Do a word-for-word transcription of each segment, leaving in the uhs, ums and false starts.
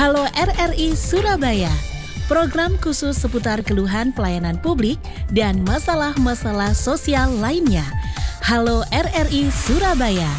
Halo R R I Surabaya, program khusus seputar keluhan pelayanan publik dan masalah-masalah sosial lainnya. Halo R R I Surabaya.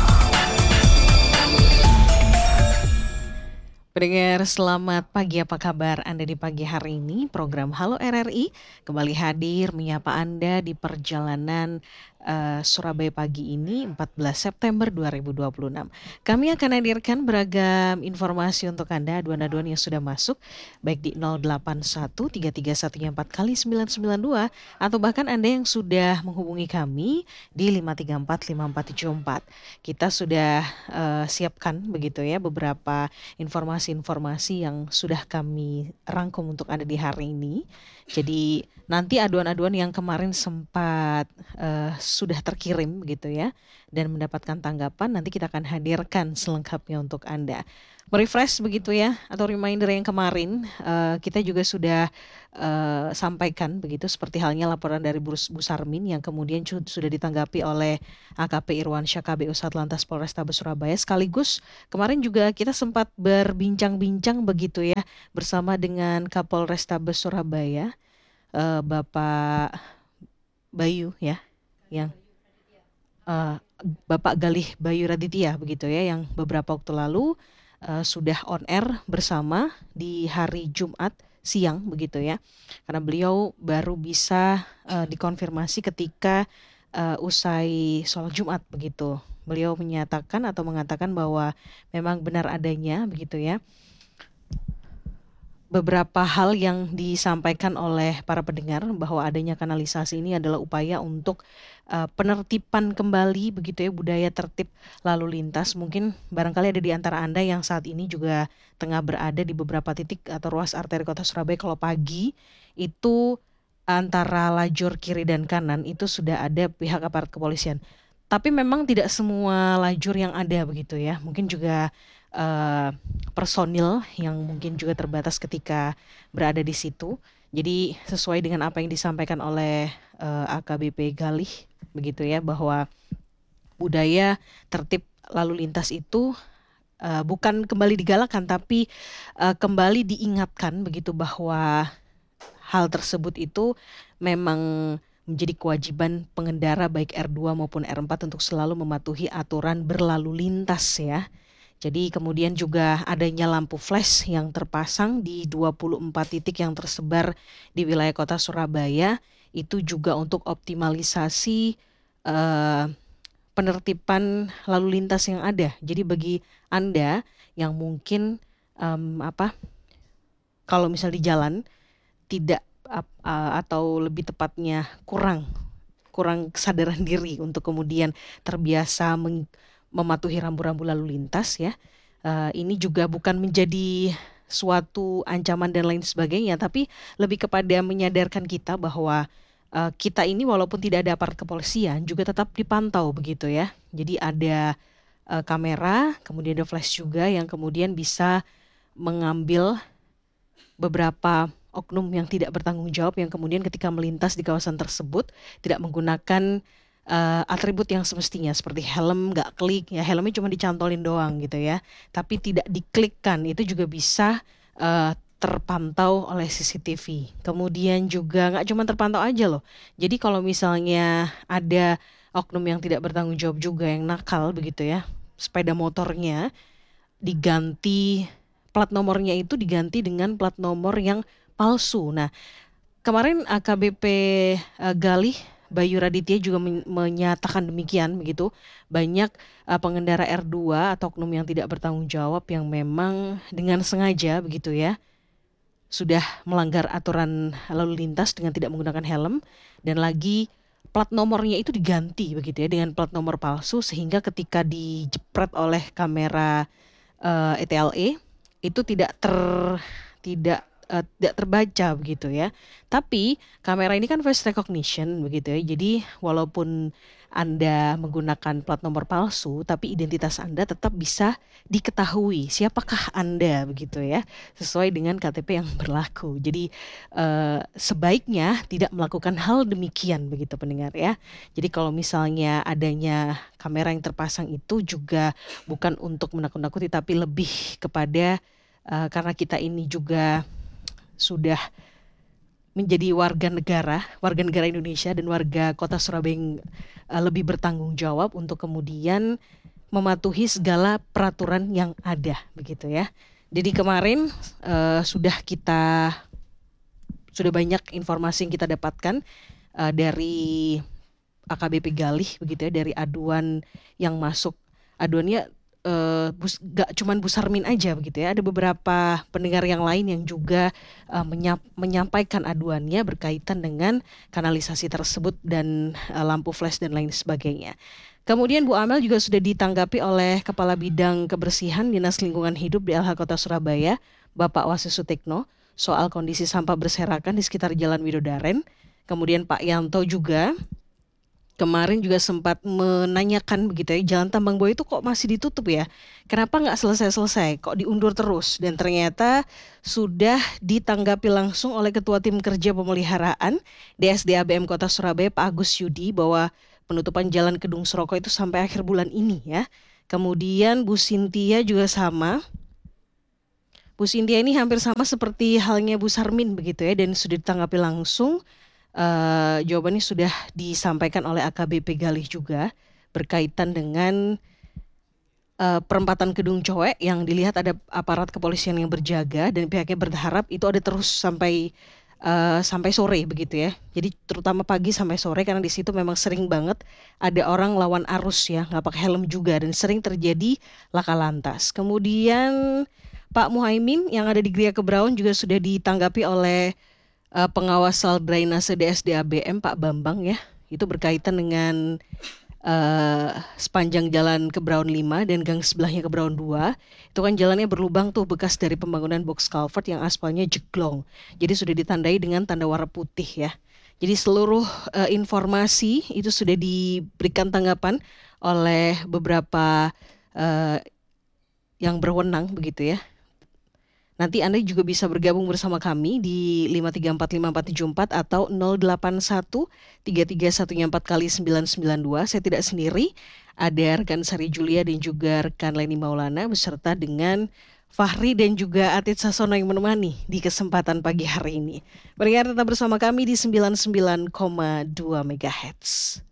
Pendengar, selamat pagi, apa kabar Anda di pagi hari ini? Program Halo R R I kembali hadir menyapa Anda di perjalanan uh, Surabaya pagi ini empat belas September dua ribu dua puluh enam. Kami akan hadirkan beragam informasi untuk Anda, aduan-aduan yang sudah masuk baik di nol delapan satu tiga tiga satu empat kali sembilan sembilan dua atau bahkan Anda yang sudah menghubungi kami di lima tiga empat lima empat tujuh empat. Kita sudah uh, siapkan begitu ya beberapa informasi-informasi yang sudah kami rangkum untuk Anda di hari ini. Jadi nanti aduan-aduan yang kemarin sempat uh, sudah terkirim begitu ya dan mendapatkan tanggapan, nanti kita akan hadirkan selengkapnya untuk Anda. Merefresh begitu ya, atau reminder yang kemarin uh, kita juga sudah uh, sampaikan begitu, seperti halnya laporan dari Bu Sarmin yang kemudian sudah ditanggapi oleh A K P Irwansyah K B U Satlantas Polrestabes Surabaya. Sekaligus kemarin juga kita sempat berbincang-bincang begitu ya bersama dengan Kapolrestabes Surabaya, uh, Bapak Bayu ya, yang uh, Bapak Galih Bayu Raditya begitu ya, yang beberapa waktu lalu Uh, sudah on air bersama di hari Jumat siang begitu ya, karena beliau baru bisa uh, dikonfirmasi ketika uh, usai sholat Jumat begitu. Beliau menyatakan atau mengatakan bahwa memang benar adanya begitu ya beberapa hal yang disampaikan oleh para pendengar, bahwa adanya kanalisasi ini adalah upaya untuk uh, penertiban kembali begitu ya budaya tertib lalu lintas. Mungkin barangkali ada di antara Anda yang saat ini juga tengah berada di beberapa titik atau ruas arteri kota Surabaya. Kalau pagi itu antara lajur kiri dan kanan itu sudah ada pihak aparat kepolisian. Tapi memang tidak semua lajur yang ada begitu ya. Mungkin juga Uh, personil yang mungkin juga terbatas ketika berada di situ. Jadi sesuai dengan apa yang disampaikan oleh uh, A K B P Galih begitu ya, bahwa budaya tertib lalu lintas itu uh, bukan kembali digalakan tapi uh, kembali diingatkan begitu, bahwa hal tersebut itu memang menjadi kewajiban pengendara baik R dua maupun R empat untuk selalu mematuhi aturan berlalu lintas ya. Jadi kemudian juga adanya lampu flash yang terpasang di dua puluh empat titik yang tersebar di wilayah kota Surabaya, itu juga untuk optimalisasi uh, penertiban lalu lintas yang ada. Jadi bagi Anda yang mungkin um, apa kalau misal di jalan tidak uh, atau lebih tepatnya kurang kurang kesadaran diri untuk kemudian terbiasa meng mematuhi rambu-rambu lalu lintas ya. Uh, ini juga bukan menjadi suatu ancaman dan lain sebagainya, tapi lebih kepada menyadarkan kita bahwa uh, kita ini walaupun tidak ada aparat kepolisian juga tetap dipantau begitu ya. Jadi ada uh, kamera, kemudian ada flash juga yang kemudian bisa mengambil beberapa oknum yang tidak bertanggung jawab yang kemudian ketika melintas di kawasan tersebut tidak menggunakan Uh, atribut yang semestinya seperti helm nggak klik ya, helmnya cuma dicantolin doang gitu ya, tapi tidak diklikkan, itu juga bisa uh, terpantau oleh C C T V. Kemudian juga nggak cuma terpantau aja loh, jadi kalau misalnya ada oknum yang tidak bertanggung jawab juga yang nakal begitu ya, sepeda motornya diganti, plat nomornya itu diganti dengan plat nomor yang palsu. Nah kemarin A K B P uh, Galih Bayu Raditya juga men- menyatakan demikian begitu. Banyak uh, pengendara R dua atau oknum yang tidak bertanggung jawab yang memang dengan sengaja begitu ya sudah melanggar aturan lalu lintas dengan tidak menggunakan helm, dan lagi plat nomornya itu diganti begitu ya dengan plat nomor palsu, sehingga ketika dijepret oleh kamera uh, E T L E itu tidak ter tidak Uh, tidak terbaca begitu ya. Tapi kamera ini kan face recognition begitu ya. Jadi walaupun Anda menggunakan plat nomor palsu, tapi identitas Anda tetap bisa diketahui siapakah Anda begitu ya, sesuai dengan K T P yang berlaku. Jadi uh, sebaiknya tidak melakukan hal demikian begitu pendengar ya. Jadi kalau misalnya adanya kamera yang terpasang itu juga bukan untuk menakut-nakuti, tapi lebih kepada uh, karena kita ini juga sudah menjadi warga negara, warga negara Indonesia dan warga Kota Surabaya yang uh, lebih bertanggung jawab untuk kemudian mematuhi segala peraturan yang ada, begitu ya. Jadi kemarin uh, sudah kita sudah banyak informasi yang kita dapatkan uh, dari A K B P Galih, begitu ya, dari aduan yang masuk. Aduannya uh, bus, gak cuman Bu Sarmin aja, begitu ya. Ada beberapa pendengar yang lain yang juga uh, menyap, menyampaikan aduannya berkaitan dengan kanalisasi tersebut dan uh, lampu flash dan lain sebagainya. Kemudian Bu Amel juga sudah ditanggapi oleh Kepala Bidang Kebersihan Dinas Lingkungan Hidup D L H Kota Surabaya, Bapak Wase Sutekno, soal kondisi sampah berserakan di sekitar Jalan Widodaren. Kemudian Pak Yanto juga kemarin juga sempat menanyakan, begitu ya, Jalan Tambang Boyo itu kok masih ditutup ya? Kenapa nggak selesai-selesai? Kok diundur terus? Dan ternyata sudah ditanggapi langsung oleh Ketua Tim Kerja Pemeliharaan D S D A B M Kota Surabaya, Pak Agus Yudi, bahwa penutupan Jalan Kedung Seroko itu sampai akhir bulan ini ya. Kemudian Bu Sintia juga sama. Bu Sintia ini hampir sama seperti halnya Bu Sarmin, begitu ya, dan sudah ditanggapi langsung. Uh, jawabannya sudah disampaikan oleh A K B P Galih juga berkaitan dengan uh, perempatan Kedung Coek yang dilihat ada aparat kepolisian yang berjaga dan pihaknya berharap itu ada terus sampai uh, sampai sore, begitu ya. Jadi terutama pagi sampai sore karena di situ memang sering banget ada orang lawan arus ya, nggak pakai helm juga dan sering terjadi laka lantas. Kemudian Pak Muhaimin yang ada di Gria Kebraun juga sudah ditanggapi oleh Uh, pengawas sal drainase D S D A B M Pak Bambang ya, itu berkaitan dengan uh, sepanjang jalan Kebraun lima dan gang sebelahnya Kebraun dua, itu kan jalannya berlubang tuh bekas dari pembangunan box culvert yang aspalnya jeglong, jadi sudah ditandai dengan tanda warna putih ya. Jadi seluruh uh, informasi itu sudah diberikan tanggapan oleh beberapa uh, yang berwenang, begitu ya. Nanti Anda juga bisa bergabung bersama kami di lima tiga empat lima empat tujuh empat atau nol delapan satu tiga tiga satu empat kali sembilan sembilan dua. Saya tidak sendiri, ada rekan Sari Julia dan juga rekan Leni Maulana beserta dengan Fahri dan juga Atit Sasono yang menemani di kesempatan pagi hari ini. Pendengar tetap bersama kami di sembilan puluh sembilan koma dua megahertz.